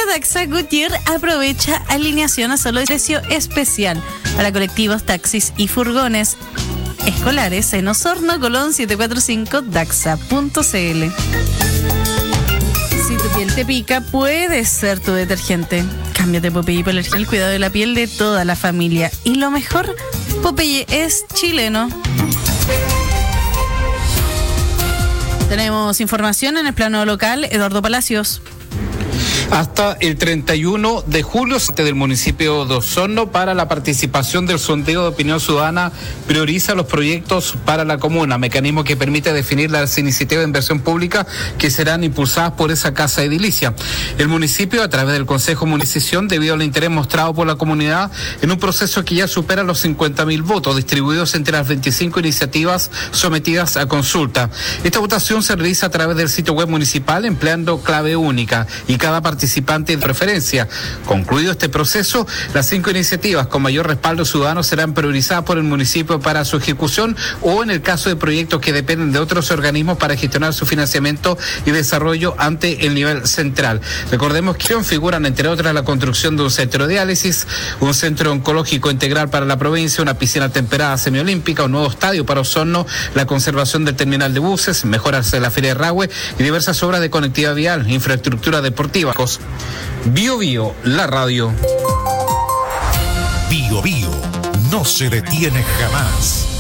Daxa Goodyear aprovecha alineación a solo precio especial para colectivos, taxis y furgones escolares en Osorno, Colón 745, daxa.cl. Si tu piel te pica, puede ser tu detergente. Cámbiate Popeye por el cuidado de la piel de toda la familia. Y lo mejor, Popeye es chileno. Tenemos información en el plano local. Eduardo Palacios. Hasta el 31 de julio del municipio de Osorno para la participación del sondeo de opinión ciudadana prioriza los proyectos para la comuna, mecanismo que permite definir las iniciativas de inversión pública que serán impulsadas por esa casa edilicia. El municipio, a través del Consejo Municipal, debido al interés mostrado por la comunidad en un proceso que ya supera los 50.000 votos distribuidos entre las 25 iniciativas sometidas a consulta. Esta votación se realiza a través del sitio web municipal empleando clave única y cada participante de preferencia. Concluido este proceso, las 5 iniciativas con mayor respaldo ciudadano serán priorizadas por el municipio para su ejecución o en el caso de proyectos que dependen de otros organismos para gestionar su financiamiento y desarrollo ante el nivel central. Recordemos que figuran entre otras la construcción de un centro de diálisis, un centro oncológico integral para la provincia, una piscina temperada semiolímpica, un nuevo estadio para Osorno, la conservación del terminal de buses, mejoras de la feria de Rahue y diversas obras de conectividad vial, infraestructura deportiva. Bio Bio, la radio. Bio Bio no se detiene jamás.